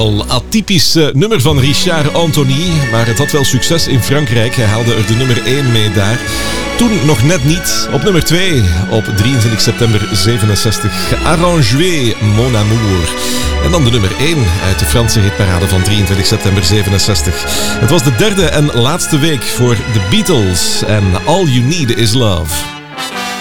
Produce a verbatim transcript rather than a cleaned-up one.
nogal atypisch uh, nummer van Richard Anthony, maar het had wel succes in Frankrijk. Hij haalde er de nummer één mee daar. Toen nog net niet. Op nummer twee, op drieëntwintig september zevenenzestig, Arrangé, Mon Amour. En dan de nummer één uit de Franse hitparade van drieëntwintig september zevenenzestig. Het was de derde en laatste week voor The Beatles en All You Need Is Love.